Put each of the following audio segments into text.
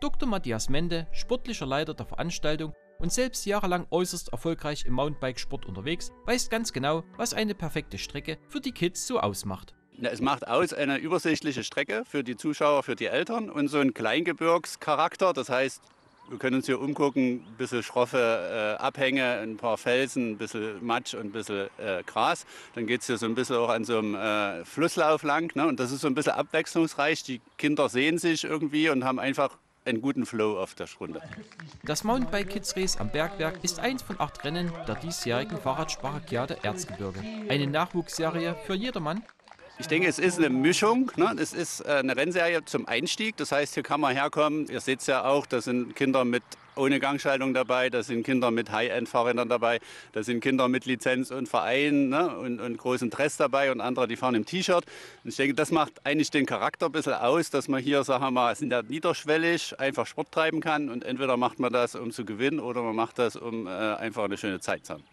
Dr. Matthias Mende, sportlicher Leiter der Veranstaltung und selbst jahrelang äußerst erfolgreich im Mountainbikesport unterwegs, weiß ganz genau, was eine perfekte Strecke für die Kids so ausmacht. Es macht aus eine übersichtliche Strecke für die Zuschauer, für die Eltern und so einen Kleingebirgscharakter. Das heißt, wir können uns hier umgucken, ein bisschen schroffe Abhänge, ein paar Felsen, ein bisschen Matsch und ein bisschen Gras. Dann geht es hier so ein bisschen auch an so einem Flusslauf lang. Ne? Und das ist so ein bisschen abwechslungsreich. Die Kinder sehen sich irgendwie und haben einfach einen guten Flow auf der Runde. Das Mountainbike Kids Race am Bergwerk ist eins von 8 Rennen der diesjährigen Fahrradspartakiade Erzgebirge. Eine Nachwuchsserie für jedermann. Ich denke, es ist eine Mischung. Ne? Es ist eine Rennserie zum Einstieg. Das heißt, hier kann man herkommen. Ihr seht es ja auch, da sind Kinder mit ohne Gangschaltung dabei, da sind Kinder mit High-End-Fahrrädern dabei, da sind Kinder mit Lizenz und Verein, ne? und großen Dress dabei und andere, die fahren im T-Shirt. Ich denke, das macht eigentlich den Charakter ein bisschen aus, dass man hier, sagen wir mal, sind niederschwellig einfach Sport treiben kann und entweder macht man das, um zu gewinnen oder man macht das, um einfach eine schöne Zeit zu haben.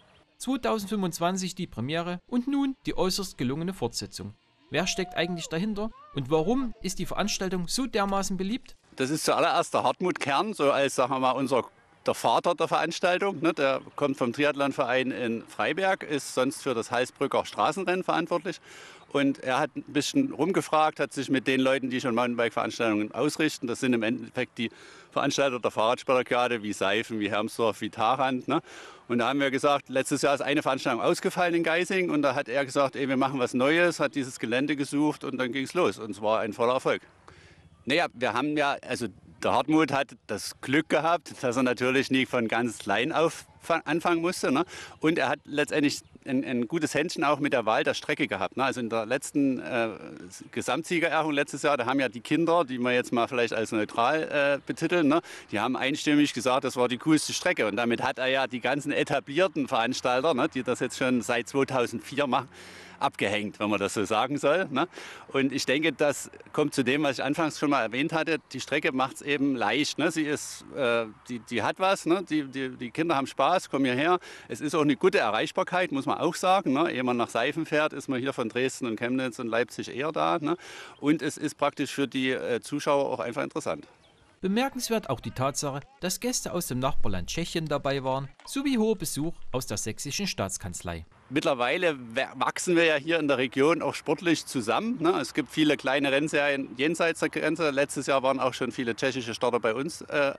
2025 die Premiere und nun die äußerst gelungene Fortsetzung. Wer steckt eigentlich dahinter und warum ist die Veranstaltung so dermaßen beliebt? Das ist zuallererst der Hartmut Kern, so als, sagen wir mal, der Vater der Veranstaltung. Ne? Der kommt vom Triathlonverein in Freiberg, ist sonst für das Halsbrücker Straßenrennen verantwortlich. Und er hat ein bisschen rumgefragt, hat sich mit den Leuten, die schon Mountainbike-Veranstaltungen ausrichten, das sind im Endeffekt die Veranstalter der Fahrradsportakiade, wie Seifen, wie Hermsdorf, wie Tharand. Ne? Und da haben wir gesagt, letztes Jahr ist eine Veranstaltung ausgefallen in Geising und da hat er gesagt, ey, wir machen was Neues, hat dieses Gelände gesucht und dann ging es los und es war ein voller Erfolg. Naja, wir haben ja, also der Hartmut hat das Glück gehabt, dass er natürlich nie von ganz klein auf anfangen musste. Ne? Und er hat letztendlich ein gutes Händchen auch mit der Wahl der Strecke gehabt. Ne? Also in der letzten Gesamtsiegerehrung letztes Jahr, da haben ja die Kinder, die wir jetzt mal vielleicht als neutral betiteln, ne? Die haben einstimmig gesagt, das war die coolste Strecke. Und damit hat er ja die ganzen etablierten Veranstalter, ne, die das jetzt schon seit 2004 machen, abgehängt, wenn man das so sagen soll. Ne? Und ich denke, das kommt zu dem, was ich anfangs schon mal erwähnt hatte. Die Strecke macht es eben leicht. Ne? Sie ist, die hat was. Ne? Die Kinder haben Spaß, kommen hierher. Es ist auch eine gute Erreichbarkeit, muss man auch sagen. Ne? Ehe man nach Seifen fährt, ist man hier von Dresden und Chemnitz und Leipzig eher da. Ne? Und es ist praktisch für die Zuschauer auch einfach interessant. Bemerkenswert auch die Tatsache, dass Gäste aus dem Nachbarland Tschechien dabei waren, sowie hoher Besuch aus der sächsischen Staatskanzlei. Mittlerweile wachsen wir ja hier in der Region auch sportlich zusammen. Ne? Es gibt viele kleine Rennserien jenseits der Grenze. Letztes Jahr waren auch schon viele tschechische Starter bei uns